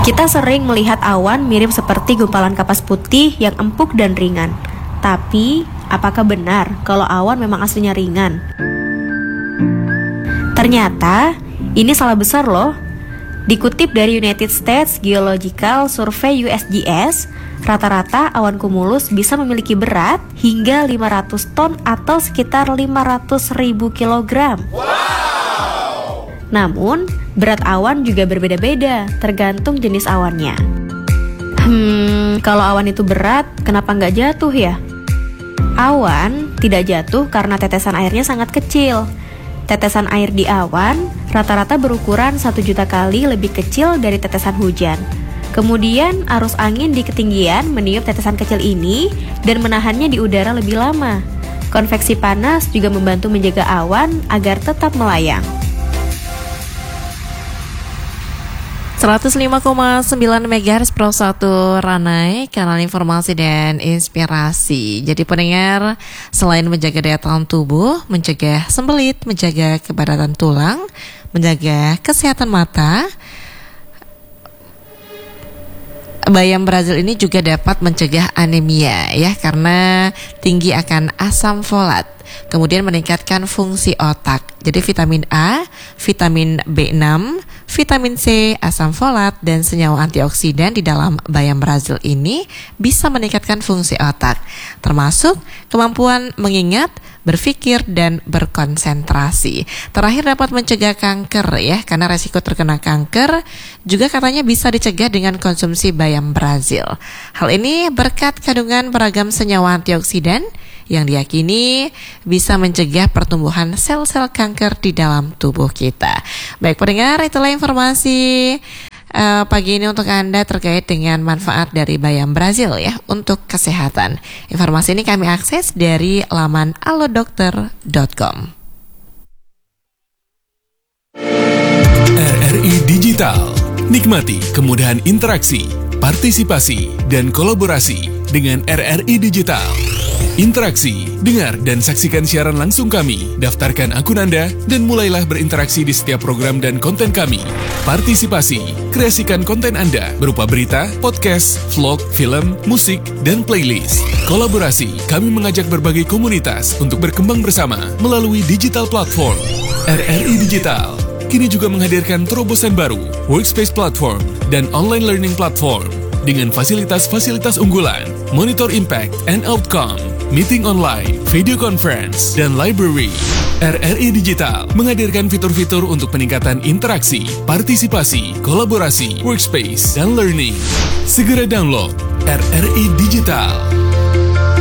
Kita sering melihat awan mirip seperti gumpalan kapas putih yang empuk dan ringan. Tapi, apakah benar kalau awan memang aslinya ringan? Ternyata, ini salah besar loh. Dikutip dari United States Geological Survey USGS, rata-rata awan cumulus bisa memiliki berat hingga 500 ton atau sekitar 500.000 kilogram. Namun, berat awan juga berbeda-beda, tergantung jenis awannya. Kalau awan itu berat, kenapa nggak jatuh ya? Awan tidak jatuh karena tetesan airnya sangat kecil. Tetesan air di awan rata-rata berukuran 1 juta kali lebih kecil dari tetesan hujan. Kemudian, arus angin di ketinggian meniup tetesan kecil ini dan menahannya di udara lebih lama. Konveksi panas juga membantu menjaga awan agar tetap melayang. 105,9 MHz Pro 1 Ranai, kanal informasi dan inspirasi. Jadi pendengar, selain menjaga daya tahan tubuh, mencegah sembelit, menjaga kepadatan tulang, menjaga kesehatan mata, bayam Brazil ini juga dapat mencegah anemia ya, karena tinggi akan asam folat. Kemudian meningkatkan fungsi otak. Jadi vitamin A, vitamin B6, vitamin C, asam folat, dan senyawa antioksidan di dalam bayam Brazil ini bisa meningkatkan fungsi otak, termasuk kemampuan mengingat, berpikir, dan berkonsentrasi. Terakhir, dapat mencegah kanker ya, karena resiko terkena kanker juga katanya bisa dicegah dengan konsumsi bayam Brazil. Hal ini berkat kandungan beragam senyawa antioksidan yang diyakini bisa mencegah pertumbuhan sel-sel kanker di dalam tubuh kita. Baik pendengar, itulah informasi pagi ini untuk Anda terkait dengan manfaat dari bayam Brazil ya untuk kesehatan. Informasi ini kami akses dari laman alodokter.com. RRI Digital. Nikmati kemudahan interaksi, partisipasi, dan kolaborasi dengan RRI Digital. Interaksi, dengar dan saksikan siaran langsung kami, daftarkan akun Anda, dan mulailah berinteraksi di setiap program dan konten kami. Partisipasi, kreasikan konten Anda berupa berita, podcast, vlog, film, musik, dan playlist. Kolaborasi, kami mengajak berbagai komunitas untuk berkembang bersama melalui digital platform. RRI Digital kini juga menghadirkan terobosan baru, workspace platform, dan online learning platform dengan fasilitas-fasilitas unggulan, monitor impact and outcome, meeting online, video conference, dan library. RRI Digital menghadirkan fitur-fitur untuk peningkatan interaksi, partisipasi, kolaborasi, workspace, dan learning. Segera download RRI Digital.